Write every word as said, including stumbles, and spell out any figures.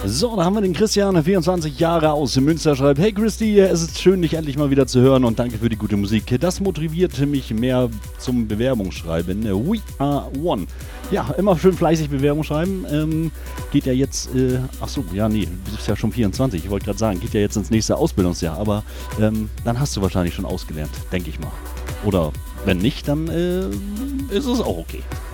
So, da haben wir den Christian, vierundzwanzig Jahre aus Münster, schreibt: Hey Christi, es ist schön, dich endlich mal wieder zu hören und danke für die gute Musik. Das motiviert mich mehr zum Bewerbungsschreiben. We are one. Ja, immer schön fleißig Bewerbung schreiben. Ähm, geht ja jetzt, äh, ach so, ja nee, du bist ja schon vierundzwanzig, ich wollte gerade sagen, geht ja jetzt ins nächste Ausbildungsjahr, aber ähm, dann hast du wahrscheinlich schon ausgelernt, denke ich mal. Oder wenn nicht, dann äh, ist es auch okay.